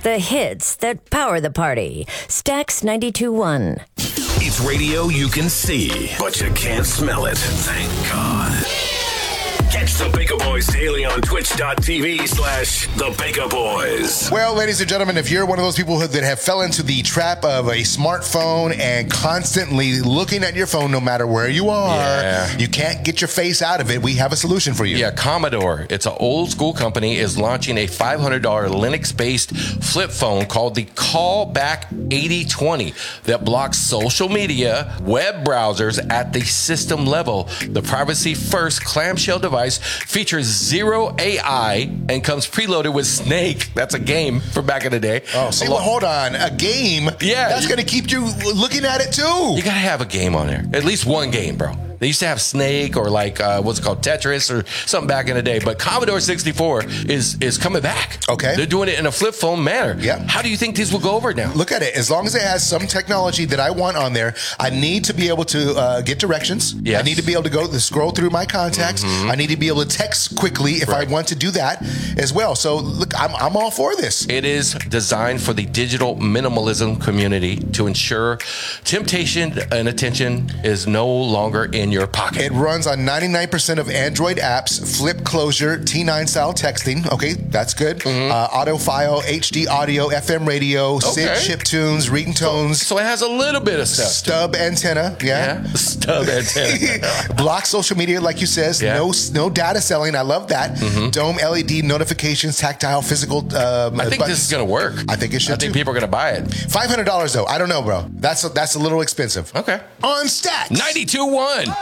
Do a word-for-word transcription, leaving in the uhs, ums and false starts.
The hits that power the party. Stax ninety-two point one. It's radio you can see, but you can't smell it. Thank God. Catch the Baker Boys daily on twitch.tv slash the Baker Boys. Well, ladies and gentlemen, if you're one of those people who, that have fell into the trap of a smartphone and constantly looking at your phone no matter where you are, Yeah. you can't get your face out of it, we have a solution for you. Yeah, Commodore. It's an old school company, is launching a five hundred dollars Linux-based flip phone called the Callback eighty twenty that blocks social media, web browsers at the system level. The privacy-first clamshell device features zero A I and comes preloaded with Snake. That's a game from back in the day. Oh, see, Along- well, hold on. A game? Yeah. That's going to keep you looking at it, too. You gotta have a game on there. At least one game, bro. They used to have Snake or like uh, what's it called, Tetris or something back in the day. But Commodore sixty-four is is coming back. Okay. They're doing it in a flip phone manner. Yeah. How do you think these will go over now? Look at it. As long as it has some technology that I want on there, I need to be able to uh, get directions. Yes. I need to be able to go to scroll through my contacts. Mm-hmm. I need to be able to text quickly if Right. I want to do that as well. So, look, I'm, I'm all for this. It is designed for the digital minimalism community to ensure temptation and attention is no longer in your pocket. It runs on ninety-nine percent of Android apps, flip closure, T nine style texting. Okay, that's good. Mm-hmm. Uh, autofile, H D audio, F M radio, S I D Okay. chip tunes, reading tones, So it has a little bit of stuff. stub antenna. Yeah. Yeah. Stub antenna. Block social media, like you says. Yeah. No, no data selling. I love that. Dome L E D notifications, tactile, physical. Um, I think buttons. this is going to work. I think it should I think too. people are going to buy it. Five hundred dollars though. I don't know, bro. That's a, that's a little expensive. Okay. On Stacks. ninety-two point one.